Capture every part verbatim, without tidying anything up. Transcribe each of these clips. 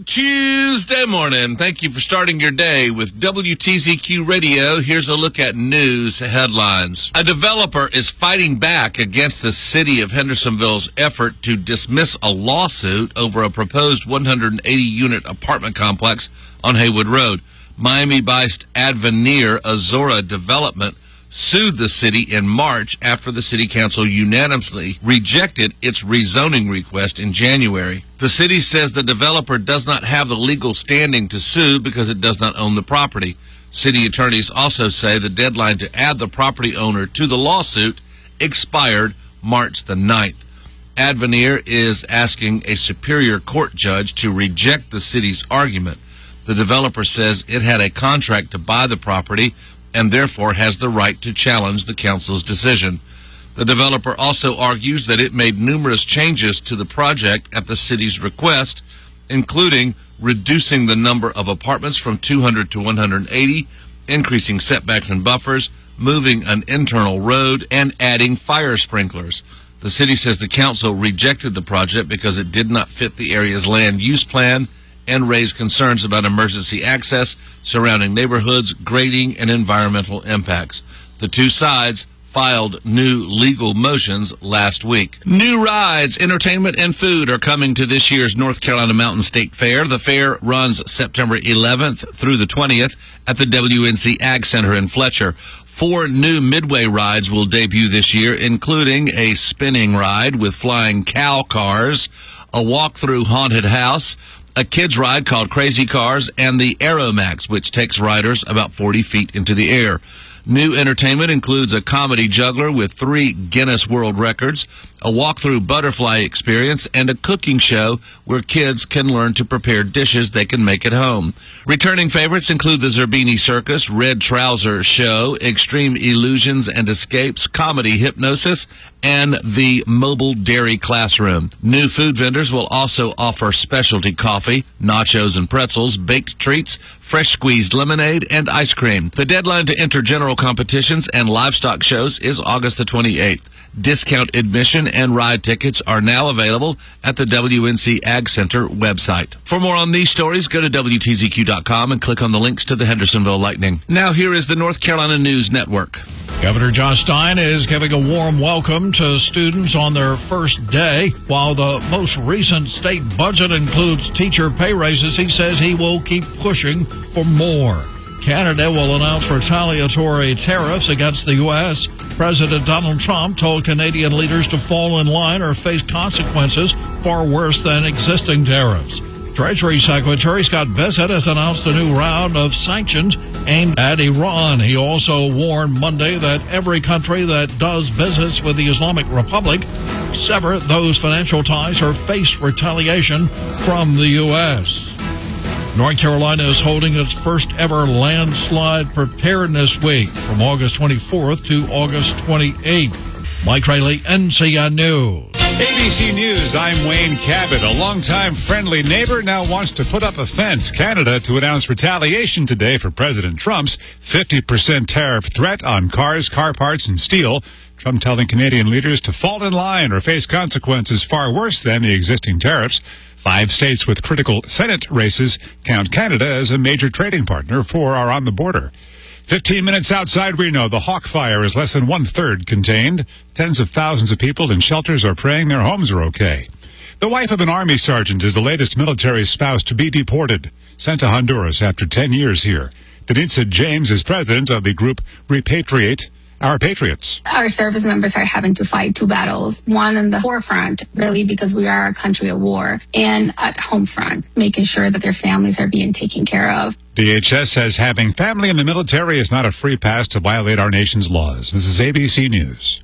Tuesday morning. Thank you for starting your day with W T Z Q Radio. Here's a look at news headlines. A developer is fighting back against the city of Hendersonville's effort to dismiss a lawsuit over a proposed one hundred eighty unit apartment complex on Haywood Road. Miami-based Advenir Azora Development sued the city in March after the city council unanimously rejected its rezoning request in January. The city says the developer does not have the legal standing to sue because it does not own the property. City attorneys also say the deadline to add the property owner to the lawsuit expired March the ninth. Advenir is asking a superior court judge to reject the city's argument. The developer says it had a contract to buy the property and therefore has the right to challenge the council's decision. The developer also argues that it made numerous changes to the project at the city's request, including reducing the number of apartments from two hundred to one hundred eighty, increasing setbacks and buffers, moving an internal road, and adding fire sprinklers. The city says the council rejected the project because it did not fit the area's land use plan and raised concerns about emergency access, surrounding neighborhoods, grading, and environmental impacts. The two sides filed new legal motions last week. New rides, entertainment, and food are coming to this year's North Carolina Mountain State Fair. The fair runs September eleventh through the twentieth at the W N C Ag Center in Fletcher. Four new Midway rides will debut this year, including a spinning ride with flying cow cars, a walk through haunted house, a kids ride called Crazy Cars, and the Aeromax, which takes riders about forty feet into the air. New entertainment includes a comedy juggler with three Guinness World Records, a walk-through butterfly experience, and a cooking show where kids can learn to prepare dishes they can make at home. Returning favorites include the Zerbini Circus, Red Trouser Show, Extreme Illusions and Escapes, Comedy Hypnosis, and the Mobile Dairy Classroom. New food vendors will also offer specialty coffee, nachos and pretzels, baked treats, fresh squeezed lemonade, and ice cream. The deadline to enter general competitions and livestock shows is August the twenty-eighth. Discount admission and ride tickets are now available at the W N C Ag Center website. For more on these stories, go to W T Z Q dot com and click on the links to the Hendersonville Lightning. Now here is the North Carolina News Network. Governor Josh Stein is giving a warm welcome to students on their first day. While the most recent state budget includes teacher pay raises, he says he will keep pushing for more. Canada will announce retaliatory tariffs against the U S President Donald Trump told Canadian leaders to fall in line or face consequences far worse than existing tariffs. Treasury Secretary Scott Bessent has announced a new round of sanctions aimed at Iran. He also warned Monday that every country that does business with the Islamic Republic sever those financial ties or face retaliation from the U S North Carolina is holding its first ever landslide preparedness week from August twenty-fourth to August twenty-eighth. Mike Riley, N C N News. A B C News, I'm Wayne Cabot. A longtime friendly neighbor now wants to put up a fence. Canada to announce retaliation today for President Trump's fifty percent tariff threat on cars, car parts, and steel. Trump telling Canadian leaders to fall in line or face consequences far worse than the existing tariffs. Five states with critical Senate races count Canada as a major trading partner. Four are on the border. Fifteen minutes outside Reno, the Hawk fire is less than one-third contained. Tens of thousands of people in shelters are praying their homes are okay. The wife of an Army sergeant is the latest military spouse to be deported, sent to Honduras after ten years here. Denitza James is president of the group Repatriate Our Patriots. Our service members are having to fight two battles, one in the forefront, really, because we are a country of war, and at home front, making sure that their families are being taken care of. D H S says having family in the military is not a free pass to violate our nation's laws. This is A B C News.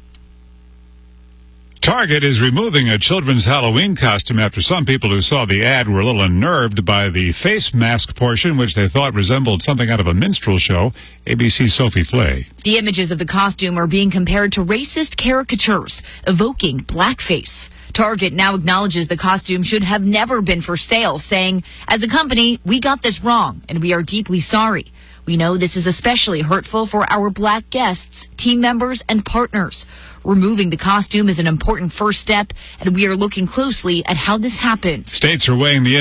Target is removing a children's Halloween costume after some people who saw the ad were a little unnerved by the face mask portion, which they thought resembled something out of a minstrel show. A B C's Sophie Flay. The images of the costume are being compared to racist caricatures, evoking blackface. Target now acknowledges the costume should have never been for sale, saying, "As a company, we got this wrong, and we are deeply sorry. We know this is especially hurtful for our black guests, team members, and partners. Removing the costume is an important first step, and we are looking closely at how this happened." States are weighing the